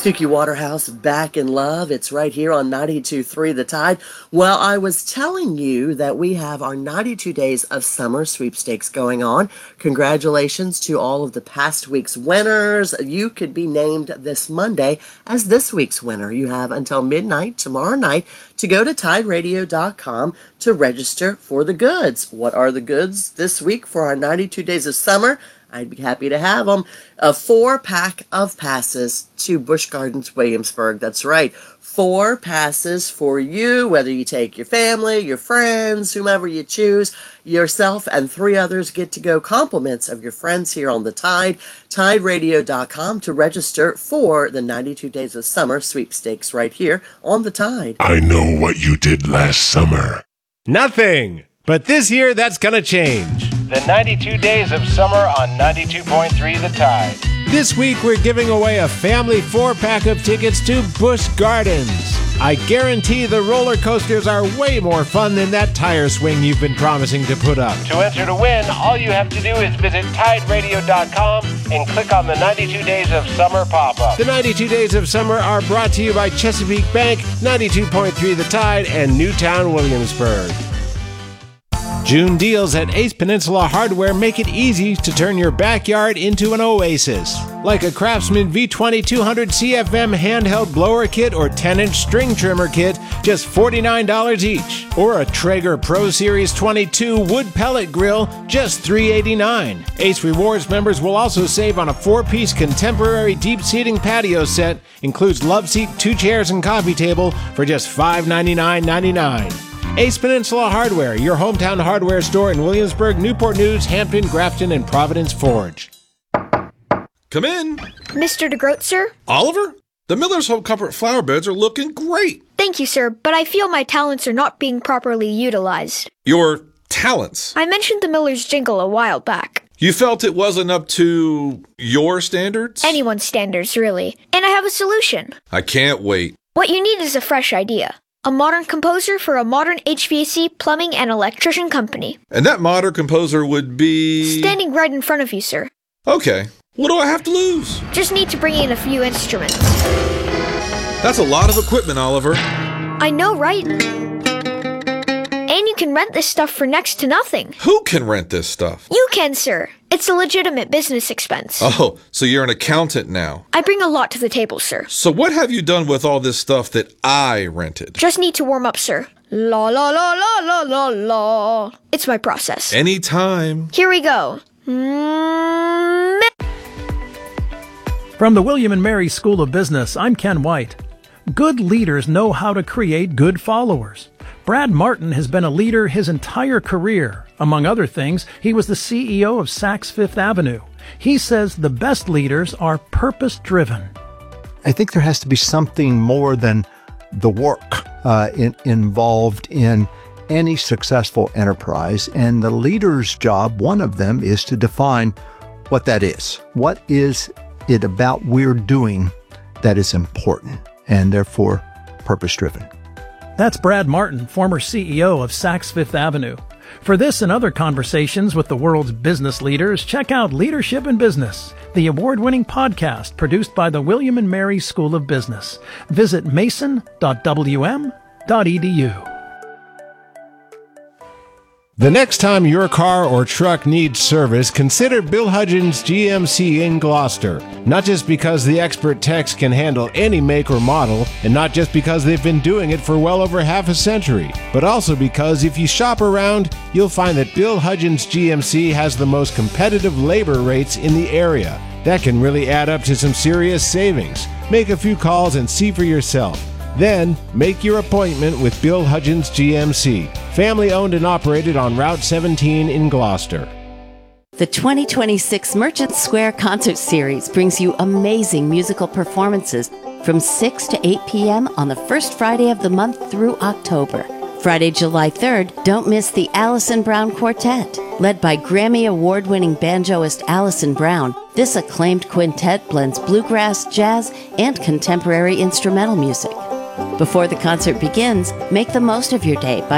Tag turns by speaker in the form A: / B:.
A: Suki Waterhouse, Back in Love. It's right here on 92.3 The Tide. Well, I was telling you that we have our 92 Days of Summer sweepstakes going on. Congratulations to all of the past week's winners. You could be named this Monday as this week's winner. You have until midnight tomorrow night to go to TideRadio.com to register for the goods. What are the goods this week for our 92 Days of Summer? I'd be happy to have them. A 4-pack of passes to Busch Gardens, Williamsburg. That's right. 4 passes for you, whether you take your family, your friends, whomever you choose. Yourself and 3 others get to go. Compliments of your friends here on the Tide. TideRadio.com to register for the 92 Days of Summer sweepstakes right here on the Tide.
B: I know what you did last summer.
C: Nothing. But this year, that's gonna change.
D: The 92 Days of Summer on 92.3 The Tide.
C: This week, we're giving away a family 4-pack of tickets to Busch Gardens. I guarantee the roller coasters are way more fun than that tire swing you've been promising to put up.
D: To enter to win, all you have to do is visit TideRadio.com and click on the 92 Days of Summer pop-up.
C: The 92 Days of Summer are brought to you by Chesapeake Bank, 92.3 The Tide, and Newtown, Williamsburg. June deals at Ace Peninsula Hardware make it easy to turn your backyard into an oasis. Like a Craftsman V20 200 CFM handheld blower kit or 10-inch string trimmer kit, just $49 each. Or a Traeger Pro Series 22 wood pellet grill, just $389. Ace Rewards members will also save on a 4-piece contemporary deep seating patio set, includes love seat, 2 chairs, and coffee table for just $599.99. Ace Peninsula Hardware, your hometown hardware store in Williamsburg, Newport News, Hampton, Grafton, and Providence Forge.
E: Come in.
F: Mr. DeGroat, sir?
E: Oliver? The Miller's Home Comfort flower beds are looking great.
F: Thank you, sir, but I feel my talents are not being properly utilized.
E: Your talents?
F: I mentioned the Miller's jingle a while back.
E: You felt it wasn't up to your standards?
F: Anyone's standards, really. And I have a solution.
E: I can't wait.
F: What you need is a fresh idea. A modern composer for a modern HVAC, plumbing, and electrician company.
E: And that modern composer would be...
F: standing right in front of you, sir.
E: Okay. What do I have to lose?
F: Just need to bring in a few instruments.
E: That's a lot of equipment, Oliver.
F: I know, right? And you can rent this stuff for next to nothing.
E: Who can rent this stuff?
F: You can, sir. It's a legitimate business expense.
E: Oh, so you're an accountant now.
F: I bring a lot to the table, sir.
E: So what have you done with all this stuff that I rented?
F: Just need to warm up, sir. La la la la la la la. It's my process.
E: Anytime.
F: Here we go.
G: From the William and Mary School of Business, I'm Ken White. Good leaders know how to create good followers. Brad Martin has been a leader his entire career. Among other things, he was the CEO of Saks Fifth Avenue. He says the best leaders are purpose-driven.
H: I think there has to be something more than the work involved in any successful enterprise. And the leader's job, one of them, is to define what that is. What is it about we're doing that is important and therefore purpose-driven?
G: That's Brad Martin, former CEO of Saks Fifth Avenue. For this and other conversations with the world's business leaders, check out Leadership in Business, the award-winning podcast produced by the William and Mary School of Business. Visit mason.wm.edu.
C: The next time your car or truck needs service, consider Bill Hudgens GMC in Gloucester. Not just because the expert techs can handle any make or model, and not just because they've been doing it for well over half a century, but also because if you shop around, you'll find that Bill Hudgens GMC has the most competitive labor rates in the area. That can really add up to some serious savings. Make a few calls and see for yourself. Then, make your appointment with Bill Hudgens GMC, family owned and operated on Route 17 in Gloucester.
I: The 2026 Merchant Square Concert Series brings you amazing musical performances from 6 to 8 p.m. on the first Friday of the month through October. Friday, July 3rd, don't miss the Alison Brown Quartet. Led by Grammy Award-winning banjoist Alison Brown, this acclaimed quintet blends bluegrass, jazz, and contemporary instrumental music. Before the concert begins, make the most of your day by